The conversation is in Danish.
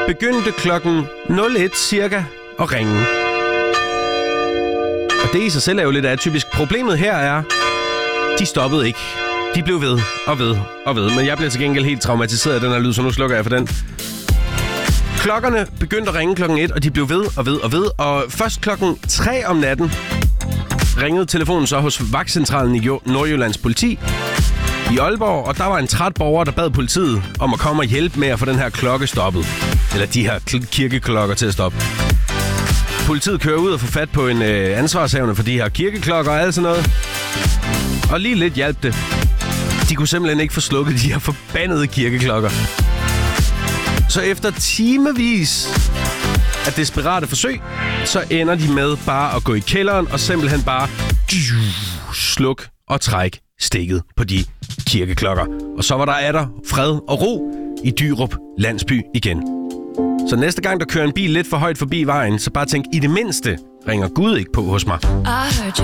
begyndte klokken 01 cirka at ringe. Og det i sig selv er jo lidt atypisk. Problemet her er, de stoppede ikke. De blev ved og ved og ved. Men jeg bliver til gengæld helt traumatiseret af den her lyd, så nu slukker jeg for den. Klokkerne begyndte at ringe klokken 1, og de blev ved og ved og ved. Og først klokken 3 om natten ringede telefonen så hos vagtcentralen i Nordjyllands politi i Aalborg. Og der var en træt borger, der bad politiet om at komme og hjælpe med at få den her klokke stoppet. Eller de her kirkeklokker til at stoppe. Politiet kører ud og får fat på en ansvarshavende for de her kirkeklokker og alt sådan noget. Og lige lidt hjalp det. De kunne simpelthen ikke få slukket de her forbandede kirkeklokker. Så efter timevis af desperate forsøg, så ender de med bare at gå i kælderen og simpelthen bare sluk og træk stikket på de kirkeklokker. Og så var der atter fred og ro i Dyrup landsby igen. Så næste gang, der kører en bil lidt for højt forbi vejen, så bare tænk, i det mindste ringer Gud ikke på hos mig.